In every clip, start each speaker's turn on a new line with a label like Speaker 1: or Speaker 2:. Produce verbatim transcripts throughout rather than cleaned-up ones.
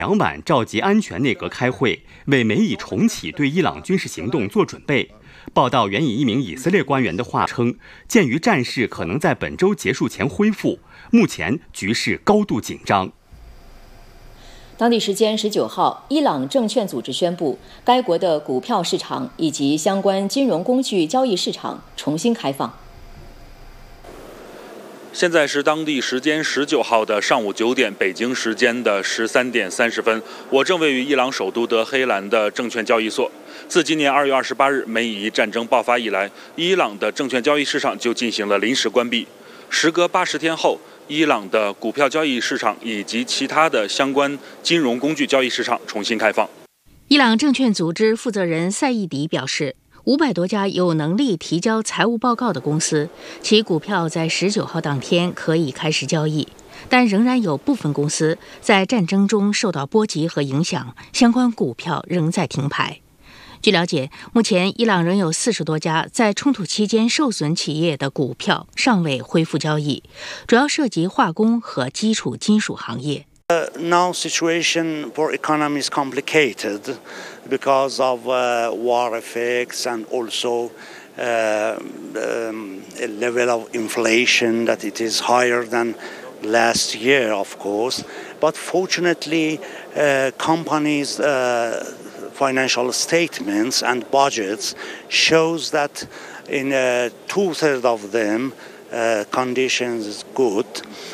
Speaker 1: 两晚召集安全内阁开会，为美以重启对伊朗军事行动做准备。报道援引一名以色列官员的话称，鉴于战事可能在本周结束前恢复，目前局势高度紧张。
Speaker 2: 当地时间十九号，伊朗证券组织宣布，该国的股票市场以及相关金融工具交易市场重新开放。
Speaker 3: 现在是当地时间十九号的上午九点，北京时间的十三点三十分。我正位于伊朗首都德黑兰的证券交易所。自今年二月二十八日美以战争爆发以来，伊朗的证券交易市场就进行了临时关闭。时隔八十天后，伊朗的股票交易市场以及其他的相关金融工具交易市场重新开放。
Speaker 4: 伊朗证券组织负责人赛义迪表示，五百多家有能力提交财务报告的公司，其股票在十九号当天可以开始交易，但仍然有部分公司在战争中受到波及和影响，相关股票仍在停牌。据了解，目前伊朗仍有四十多家在冲突期间受损企业的股票尚未恢复交易，主要涉及化工和基础金属行业。
Speaker 5: Uh, now situation for economy is complicated because of uh, war effects and also uh, um, a level of inflation that it is higher than last year, of course. But fortunately, uh, companies' uh, financial statements and budgets shows that in uh, two-thirds of them, uh, conditions is good.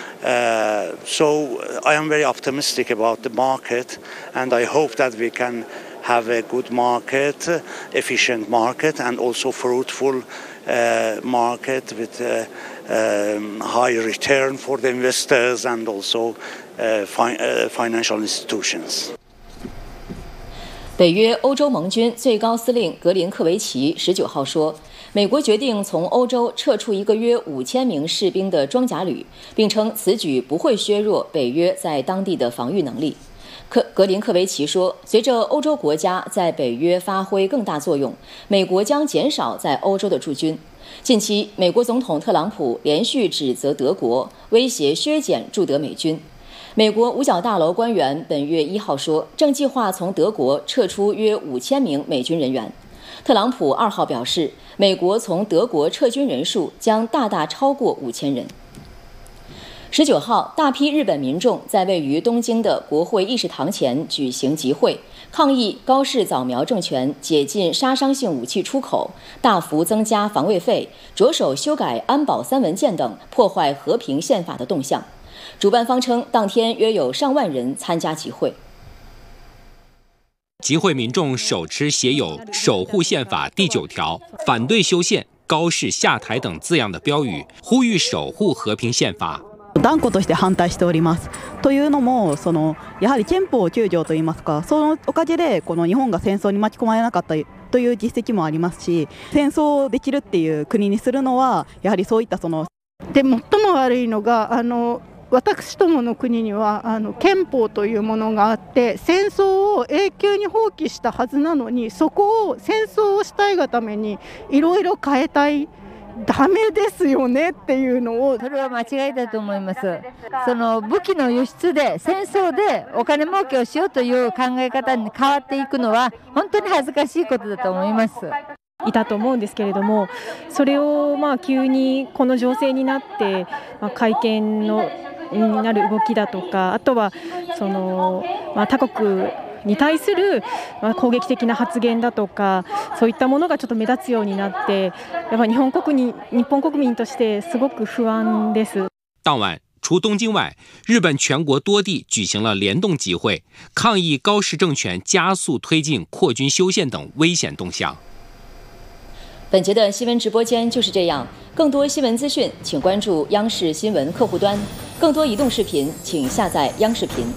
Speaker 5: Uh, so I am very optimistic about the market, and I hope that we can have a good market, uh, efficient market, and also fruitful uh, market with uh, um, high return for the investors and also uh, fi- uh, financial institutions.
Speaker 2: 北约欧洲盟军最高司令格林克维奇十九号说，美国决定从欧洲撤出一个约五千名士兵的装甲旅，并称此举不会削弱北约在当地的防御能力。克格林克维奇说，随着欧洲国家在北约发挥更大作用，美国将减少在欧洲的驻军。近期，美国总统特朗普连续指责德国，威胁削减驻德美军。美国五角大楼官员本月一号说，正计划从德国撤出约五千名美军人员。特朗普二号表示，美国从德国撤军人数将大大超过五千人。十九号，大批日本民众在位于东京的国会议事堂前举行集会，抗议高市早苗政权解禁杀伤性武器出口、大幅增加防卫费、着手修改安保三文件等破坏和平宪法的动向。主办方称，当天约有上万人参加集会。
Speaker 6: 集会民众手持写有“守护宪法”第九条、反对修宪、高市下台等字样的标语，呼吁守護和平憲法。
Speaker 7: 断固として反対しております。というのも、そのやはり憲法きゅう条といいますか、そのおかげでこの日本が戦争に巻き込まれなかったという実績もありますし、戦争できるっていう国にするのはやはりそういったその
Speaker 8: で最も悪いのがあの。私どもの国にはあの憲法というものがあって、戦争を永久に放棄したはずなのに、そこを戦争をしたいがためにいろいろ変えたい。ダメですよねっていうのを。
Speaker 9: それは間違いだと思います。その武器の輸出で戦争でお金儲けをしようという考え方に変わっていくのは本当に恥ずかしいことだと思います。
Speaker 10: いたと思うんですけれども、それをまあ急にこの情勢になって、まあ、会見のになる動きだとか、あとはその、まあ、他国に対する、まあ、攻撃的な発言だとか、そういったものがちょっと目立つようになって、やっぱ日本国に日本国民としてすごく不安です。
Speaker 6: 当晚，除东京外，日本全国多地举行了联动集会，抗议高市政权加速推进扩军修宪等危险动向。
Speaker 2: 本节的新闻直播间就是这样，更多新闻资讯请关注央视新闻客户端，更多移动视频请下载央视频。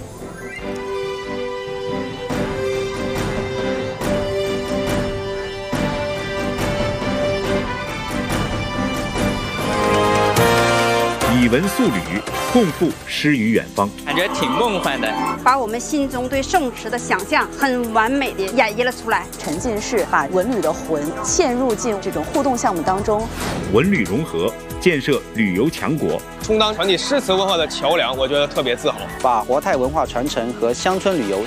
Speaker 11: 以文素履，共赴诗与远方，
Speaker 12: 感觉挺梦幻的，
Speaker 13: 把我们心中对宋词的想象很完美的演绎了出来。
Speaker 14: 沉浸式把文旅的魂嵌入进这种互动项目当中，
Speaker 11: 文旅融合，建设旅游强国，
Speaker 15: 充当传递诗词文化的桥梁，我觉得特别自豪。
Speaker 16: 把华泰文化传承和乡村旅游